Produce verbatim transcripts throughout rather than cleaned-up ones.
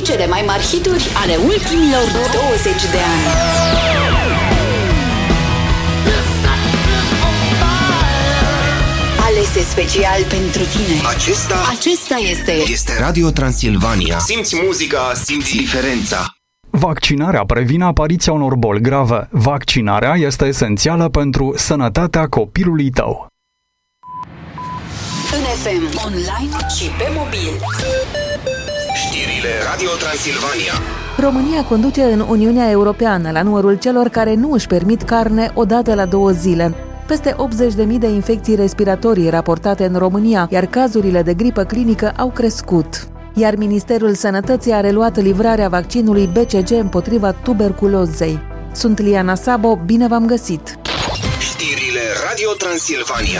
cele mai mari hituri ale ultimilor douăzeci de ani. Alese special pentru tine. Acesta Acesta este Este Radio Transilvania. Simți muzica, simți diferența. Vaccinarea previne apariția unor boli grave. Vaccinarea este esențială pentru sănătatea copilului tău. în F M, online și pe mobil. Știrile Radio Transilvania. România conduce în Uniunea Europeană la numărul celor care nu își permit carne odată la două zile. Peste optzeci de mii de infecții respiratorii raportate în România, iar cazurile de gripă clinică au crescut. Iar Ministerul Sănătății a reluat livrarea vaccinului B C G împotriva tuberculozei. Sunt Liana Sabo, bine v-am găsit! Știrile Radio Transilvania.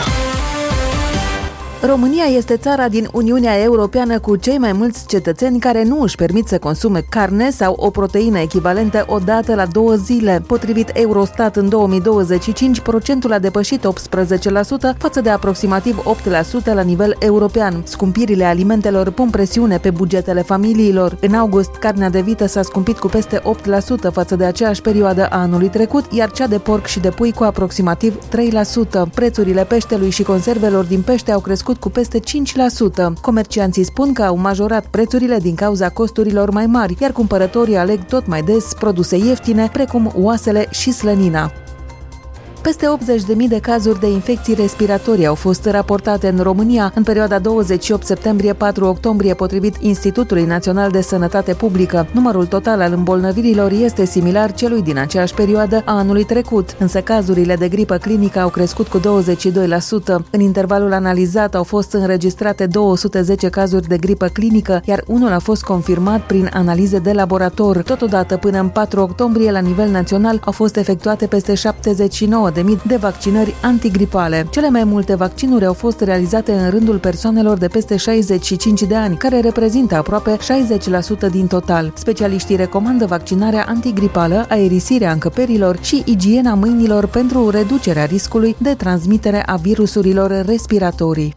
România este țara din Uniunea Europeană cu cei mai mulți cetățeni care nu își permit să consume carne sau o proteină echivalentă o dată la două zile. Potrivit Eurostat, în două mii douăzeci și cinci, procentul a depășit optsprezece la sută față de aproximativ opt la sută la nivel european. Scumpirile alimentelor pun presiune pe bugetele familiilor. În august, carnea de vită s-a scumpit cu peste opt la sută față de aceeași perioadă a anului trecut, iar cea de porc și de pui cu aproximativ trei la sută. Prețurile peștelui și conservelor din pește au crescut cu peste cinci la sută. Comercianții spun că au majorat prețurile din cauza costurilor mai mari, iar cumpărătorii aleg tot mai des produse ieftine, precum oasele și slănina. Peste optzeci de mii de cazuri de infecții respiratorii au fost raportate în România în perioada douăzeci și opt septembrie - patru octombrie, potrivit Institutului Național de Sănătate Publică. Numărul total al îmbolnăvirilor este similar celui din aceeași perioadă a anului trecut, însă cazurile de gripă clinică au crescut cu douăzeci și doi la sută. În intervalul analizat au fost înregistrate două sute zece cazuri de gripă clinică, iar unul a fost confirmat prin analize de laborator. Totodată, până în patru octombrie, la nivel național, au fost efectuate peste șaptezeci și nouă de mii de vaccinări antigripale. Cele mai multe vaccinuri au fost realizate în rândul persoanelor de peste șaizeci și cinci de ani, care reprezintă aproape șaizeci la sută din total. Specialiștii recomandă vaccinarea antigripală, aerisirea încăperilor și igiena mâinilor pentru reducerea riscului de transmitere a virusurilor respiratorii.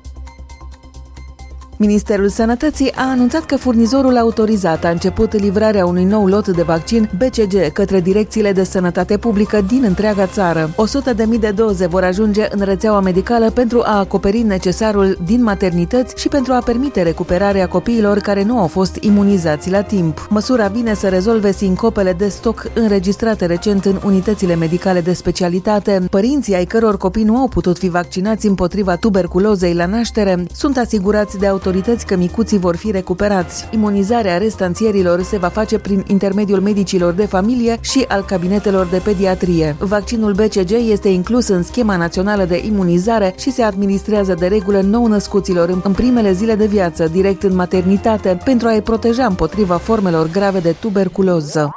Ministerul Sănătății a anunțat că furnizorul autorizat a început livrarea unui nou lot de vaccin B C G către direcțiile de sănătate publică din întreaga țară. o sută de mii de doze vor ajunge în rețeaua medicală pentru a acoperi necesarul din maternități și pentru a permite recuperarea copiilor care nu au fost imunizați la timp. Măsura vine să rezolve sincopele de stoc înregistrate recent în unitățile medicale de specialitate. Părinții ai căror copii nu au putut fi vaccinați împotriva tuberculozei la naștere sunt asigurați de autorități că micuții vor fi recuperați. Imunizarea restanțierilor se va face prin intermediul medicilor de familie și al cabinetelor de pediatrie. Vaccinul B C G este inclus în schema națională de imunizare și se administrează de regulă nou-născuților în primele zile de viață, direct în maternitate, pentru a-i proteja împotriva formelor grave de tuberculoză.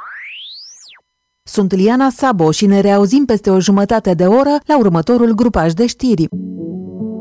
Sunt Liana Sabo și ne reauzim peste o jumătate de oră la următorul grupaj de știri.